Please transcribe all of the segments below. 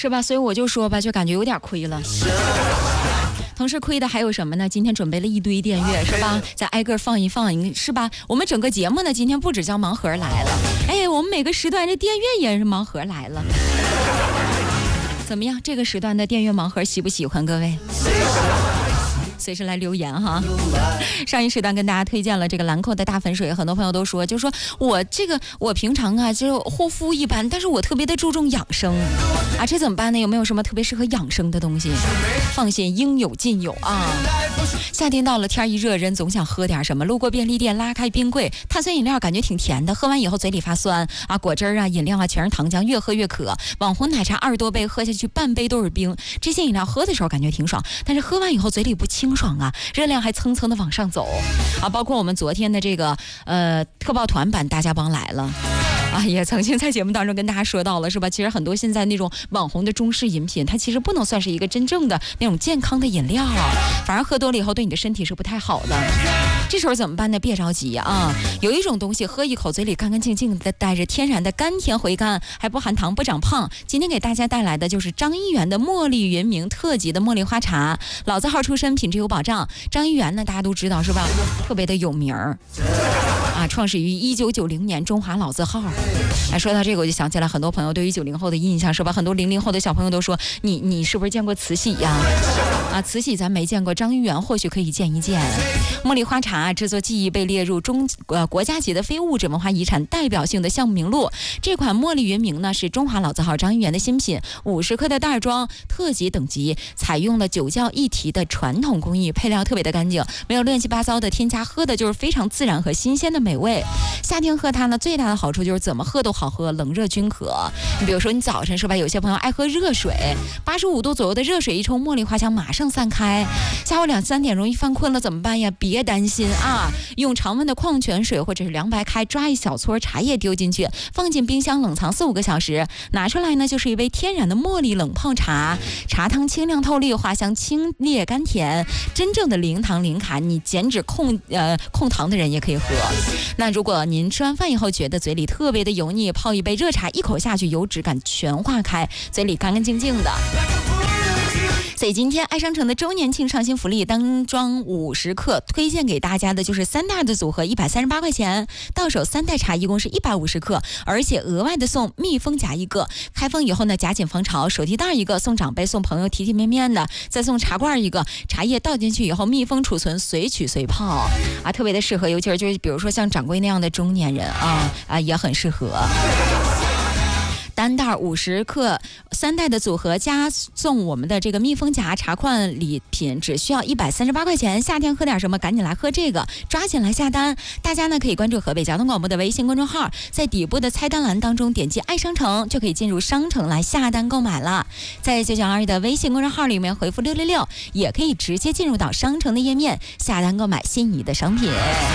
是吧？所以我就说吧，就感觉有点亏了。同时亏的还有什么呢？今天准备了一堆电乐，是吧？再挨个放一放，是吧？我们整个节目呢，今天不只叫盲盒来了，哎，我们每个时段这电乐也是盲盒来了。怎么样？这个时段的电乐盲盒喜不喜欢各位？随时来留言哈。上一时段跟大家推荐了这个兰蔻的大粉水，很多朋友都说，就说我平常啊就护肤一般，但是我特别的注重养生啊，这怎么办呢？有没有什么特别适合养生的东西？放心，应有尽有啊。夏天到了，天一热，人总想喝点什么。路过便利店，拉开冰柜，碳酸饮料感觉挺甜的，喝完以后嘴里发酸啊，果汁啊、饮料啊全是糖浆，越喝越渴。网红奶茶20多杯，喝下去半杯都是冰。这些饮料喝的时候感觉挺爽，但是喝完以后嘴里不清爽啊，热量还蹭蹭的往上走啊。包括我们昨天的这个特报团版大家帮来了。啊，也曾经在节目当中跟大家说到了，是吧？其实很多现在那种网红的中式饮品，它其实不能算是一个真正的那种健康的饮料，反而喝多了以后对你的身体是不太好的。这时候怎么办呢？别着急啊，有一种东西喝一口嘴里干干净净的，带着天然的甘甜回甘，还不含糖不长胖。今天给大家带来的就是张一元的茉莉云茗特级的茉莉花茶，老字号出身，品质有保障。张一元呢，大家都知道是吧？特别的有名儿啊，创始于1990年，中华老字号。哎，说到这个，我就想起来很多朋友对于90后的印象，是吧？很多00后的小朋友都说，你是不是见过慈禧呀？啊，慈禧咱没见过，张一元或许可以见一见。茉莉花茶制作技艺被列入国家级的非物质文化遗产代表性的项目名录。这款茉莉云茗呢是中华老字号张一元的新品，50克的袋装，特级等级，采用了9窖一提的传统工艺，配料特别的干净，没有乱七八糟的添加，喝的就是非常自然和新鲜的美味。夏天喝它呢，最大的好处就是怎么喝都好喝，冷热均可。你比如说你早晨是吧，有些朋友爱喝热水，85度左右的热水一冲，茉莉花香马上散开。下午2、3点容易犯困了怎么办呀？别担心啊，用常温的矿泉水或者是凉白开抓一小撮茶叶丢进去，放进冰箱冷藏4、5个小时，拿出来呢就是一杯天然的茉莉冷泡茶，茶汤清亮透亮，花香清冽甘甜，真正的零糖零卡，你减脂控糖的人也可以喝。那如果您吃完饭以后觉得嘴里特别的油腻，泡一杯热茶，一口下去油脂感全化开，嘴里干干净净的。所以今天爱商城的周年庆上新福利，单装50克推荐给大家的就是3袋的组合，138块钱，到手3袋茶一共是150克，而且额外的送密封夹1个，开封以后呢夹紧防潮，手提袋1个，送长辈送朋友体体面面的，再送茶罐1个，茶叶倒进去以后密封储存，随取随泡啊，特别的适合，尤其是就是比如说像掌柜那样的中年人啊也很适合。单袋50克3袋的组合，加送我们的这个密封夹茶罐礼品，只需要138块钱。夏天喝点什么，赶紧来喝这个，抓紧来下单。大家呢可以关注河北交通广播的微信公众号，在底部的菜单栏当中点击爱商城，就可以进入商城来下单购买了。在992的微信公众号里面回复666，也可以直接进入到商城的页面下单购买心仪的商品。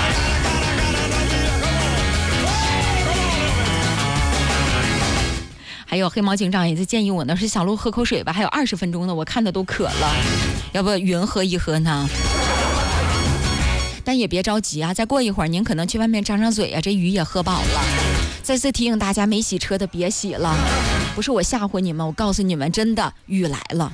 还有黑猫警长也在建议我呢，是小鹿喝口水吧，还有20分钟呢，我看的都渴了，要不云喝一喝呢？但也别着急啊，再过一会儿您可能去外面张张嘴啊，这鱼也喝饱了。再次提醒大家，没洗车的别洗了，不是我吓唬你们，我告诉你们，真的雨来了。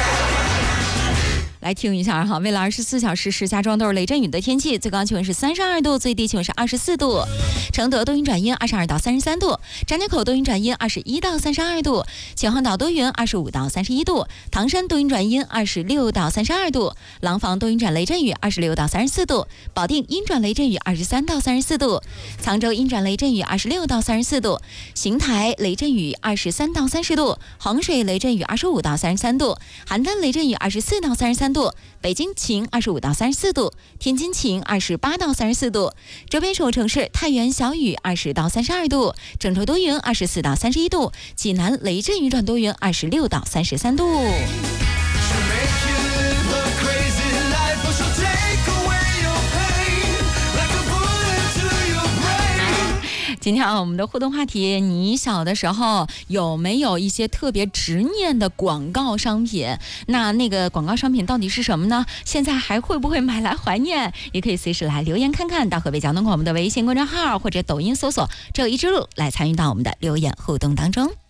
来听一下哈，未来24小时石家庄都是雷阵雨的天气，最高气温是32度，最低气温是24度。承德多云转阴22到33度，张家口多云转阴21到32度，秦皇岛多云25到31度，唐山多云转阴26到32度，廊坊多云转雷阵雨26到34度，保定阴转雷阵雨23到34度，沧州阴转雷阵雨26到34度，邢台雷阵雨23到30度，衡水雷阵雨25到33度，邯郸雷阵雨24到33度，北京晴25到34度，天津晴28到34度，周边首城市太原小雨20到32度，郑州多云24到31度，济南雷阵雨转多云26到33度。今天我们的互动话题，你小的时候有没有一些特别执念的广告商品？那个广告商品到底是什么呢？现在还会不会买来怀念？也可以随时来留言看看，到河北交通广播的微信公众号或者抖音搜索“这一之路”来参与到我们的留言互动当中。